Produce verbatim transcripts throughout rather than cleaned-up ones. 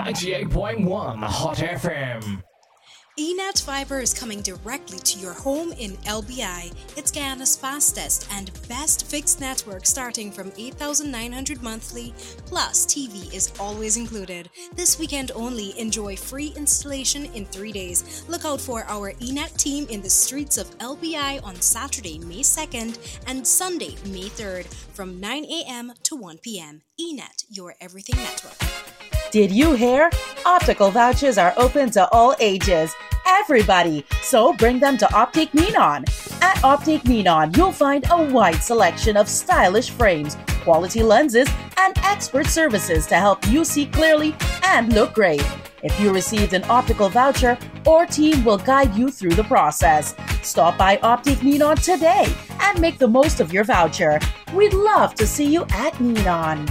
ninety-eight point one Hot F M. E N E T Fiber is coming directly to your home in L B I. It's Guyana's fastest and best fixed network starting from eight thousand nine hundred monthly, plus T V is always included. This weekend only, enjoy free installation in three days. Look out for our E N E T team in the streets of L B I on Saturday, May second and Sunday, May third from nine a.m. to one p.m. E N E T, your everything network. Did you hear? Optical vouchers are open to all ages. Everybody, so bring them to Optic Menon. At Optic Menon, you'll find a wide selection of stylish frames, quality lenses, and expert services to help you see clearly and look great. If you received an optical voucher, our team will guide you through the process. Stop by Optic Menon today and make the most of your voucher. We'd love to see you at Menon.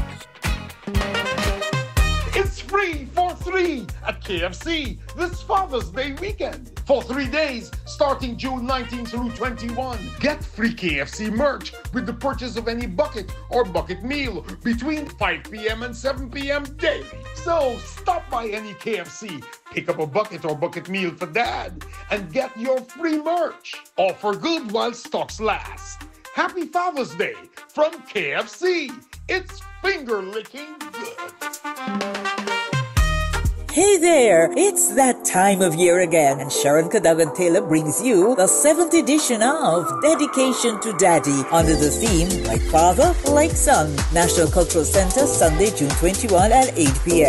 It's free for three at K F C this Father's Day weekend. For three days, starting June nineteenth through twenty-first. Get free K F C merch with the purchase of any bucket or bucket meal between five p.m. and seven p.m. daily. So stop by any K F C, pick up a bucket or bucket meal for dad, and get your free merch. Offer good while stocks last. Happy Father's Day from K F C. It's finger licking good. Hey there, it's that time of year again, and Sharon Cadogan Taylor brings you the seventh edition of Dedication to Daddy under the theme Like Father, Like Son. National Cultural Center, Sunday, June twenty-first at eight p.m.